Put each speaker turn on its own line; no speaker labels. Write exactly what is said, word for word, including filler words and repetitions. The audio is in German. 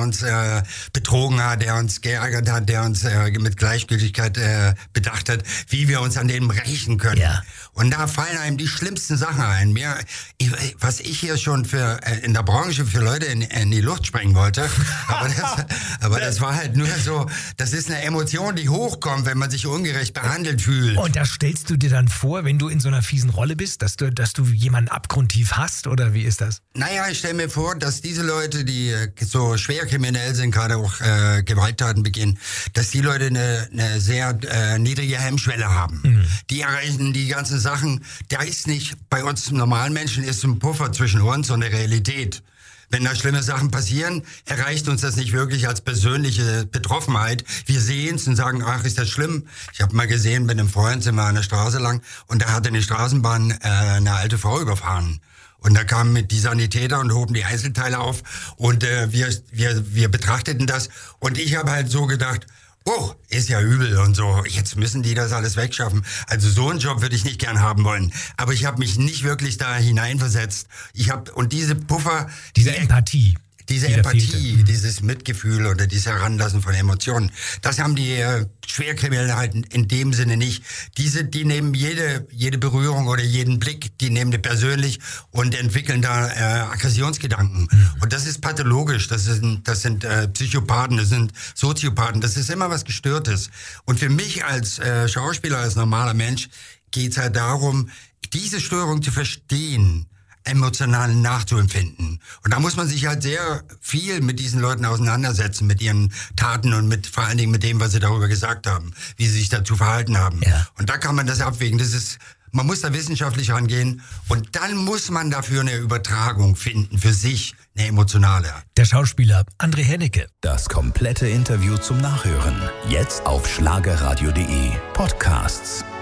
uns äh, betrogen hat, der uns geärgert hat, der uns äh, mit Gleichgültigkeit äh, bedacht hat, wie wir uns an dem rächen können.
Ja.
Und da fallen einem die schlimmsten Sachen ein. Mir, ich, was ich hier schon für äh, in der Branche für Leute in, in die Luft sprengen wollte, aber das, aber das war halt nur so, das ist eine Emotion, die hochkommt, wenn man sich ungerecht behandelt fühlt.
Und da stellst du dir dann vor, wenn du in so einer fiesen Rolle bist, dass du, dass du jemanden abgrundtief hast, oder wie ist das?
Naja, ich stelle mir vor, dass diese Leute, die äh, so schwer kriminell sind, gerade auch äh, Gewalttaten begehen, dass die Leute eine, eine sehr äh, niedrige Hemmschwelle haben. Mhm. Die erreichen die ganzen Sachen, da ist nicht, bei uns normalen Menschen ist ein Puffer zwischen uns und der Realität. Wenn da schlimme Sachen passieren, erreicht uns das nicht wirklich als persönliche Betroffenheit. Wir sehen es und sagen, ach, ist das schlimm? Ich habe mal gesehen, mit einem Freund sind wir an der Straße lang und da hatte eine Straßenbahn äh, eine alte Frau überfahren. Und da kamen mit die Sanitäter und hoben die Einzelteile auf und äh, wir, wir, wir betrachteten das. Und ich habe halt so gedacht, oh, ist ja übel und so, jetzt müssen die das alles wegschaffen. Also so einen Job würde ich nicht gern haben wollen. Aber ich habe mich nicht wirklich da hineinversetzt. Ich habe und diese Puffer...
Diese die, Empathie.
Diese Empathie, dieses Mitgefühl oder dieses Heranlassen von Emotionen, das haben die äh, Schwerkriminellen halt in dem Sinne nicht. Diese, die nehmen jede jede Berührung oder jeden Blick, die nehmen die persönlich und entwickeln da äh, Aggressionsgedanken. Mhm. Und das ist pathologisch, das sind, das sind äh, Psychopathen, das sind Soziopathen, das ist immer was Gestörtes. Und für mich als äh, Schauspieler, als normaler Mensch, geht's halt darum, diese Störung zu verstehen, emotional nachzuempfinden. Und da muss man sich halt sehr viel mit diesen Leuten auseinandersetzen, mit ihren Taten und mit vor allen Dingen mit dem, was sie darüber gesagt haben, wie sie sich dazu verhalten haben.
Ja.
Und da kann man das abwägen. Das ist, man muss da wissenschaftlich rangehen und dann muss man dafür eine Übertragung finden, für sich eine emotionale.
Der Schauspieler André Hennecke.
Das komplette Interview zum Nachhören. Jetzt auf schlagerradio punkt de Podcasts.